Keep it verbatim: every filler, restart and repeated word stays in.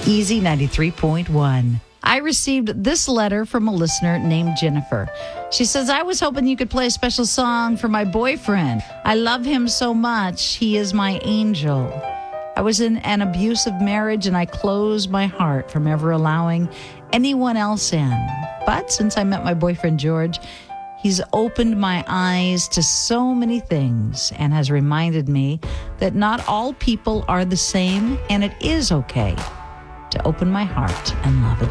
Easy ninety-three point one. I received this letter from a listener named Jennifer. She says, I was hoping you could play a special song for my boyfriend. I love him so much. He is my angel. I was in an abusive marriage and I closed my heart from ever allowing anyone else in. But since I met my boyfriend, George, he's opened my eyes to so many things and has reminded me that not all people are the same and it is okay to open my heart and love again.